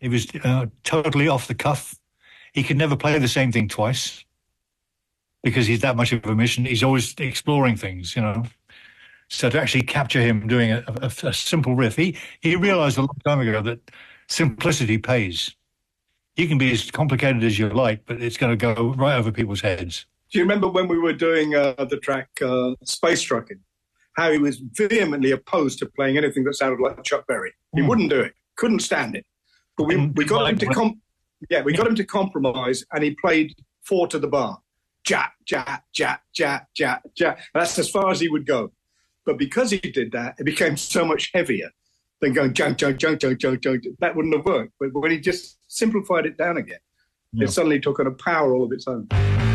It was totally off the cuff. He could never play the same thing twice because he's that much of a mission. He's always exploring things, you know. So to actually capture him doing a simple riff, he realized a long time ago that simplicity pays. You can be as complicated as you like, but it's going to go right over people's heads. Do you remember when we were doing the track Space Trucking, how he was vehemently opposed to playing anything that sounded like Chuck Berry? He wouldn't do it, couldn't stand it. But we got him to compromise, and he played 4 to the bar. Ja, ja, ja, ja, ja, ja. That's as far as he would go. But because he did that, it became so much heavier than going junk, junk, junk, junk, junk, junk. That wouldn't have worked. But when he just simplified it down again, it suddenly took on a power all of its own.